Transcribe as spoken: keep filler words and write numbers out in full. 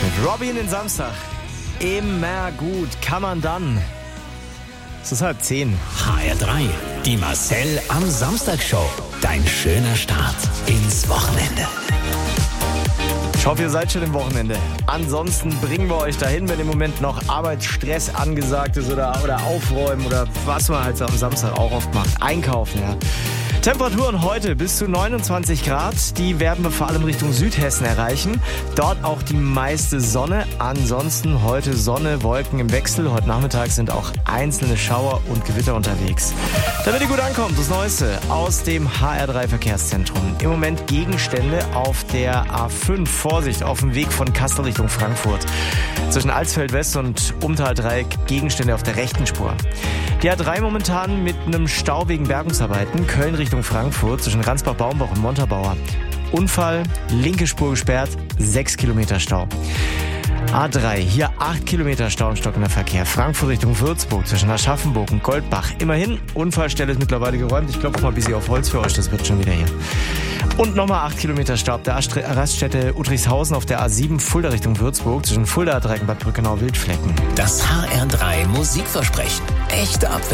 Robin den Samstag. Immer gut. Kann man dann. Es ist halb zehn. H R drei, die Marcel am Samstag Show. Dein schöner Start ins Wochenende. Ich hoffe, ihr seid schon im Wochenende. Ansonsten bringen wir euch dahin, wenn im Moment noch Arbeitsstress angesagt ist oder, oder aufräumen oder was man halt am Samstag auch oft macht. Einkaufen, ja. Temperaturen heute bis zu neunundzwanzig Grad. Die werden wir vor allem Richtung Südhessen erreichen. Dort auch die meiste Sonne. Ansonsten heute Sonne, Wolken im Wechsel. Heute Nachmittag sind auch einzelne Schauer und Gewitter unterwegs. Damit ihr gut ankommt, das Neueste aus dem H R drei Verkehrszentrum. Im Moment Gegenstände auf der A fünf. Vorsicht, auf dem Weg von Kassel Richtung Frankfurt. Zwischen Alsfeld West und Umtaldreieck Gegenstände auf der rechten Spur. Die A drei momentan mit einem Stau wegen Bergungsarbeiten. Köln Richtung Frankfurt zwischen Ransbach-Baumbach und Montabaur. Unfall, linke Spur gesperrt, sechs Kilometer Stau. A drei, hier acht Kilometer Stau und stockender Verkehr. Frankfurt Richtung Würzburg zwischen Aschaffenburg und Goldbach. Immerhin, Unfallstelle ist mittlerweile geräumt. Ich klopfe mal ein bisschen auf Holz für euch, das wird schon wieder hier. Und nochmal acht Kilometer Stau ab der Raststätte Uttrichshausen auf der A sieben, Fulda Richtung Würzburg zwischen Fulda, Dreieck, Bad Brückenau, Wildflecken. Das H R drei Musikversprechen. Echte Abwechslung.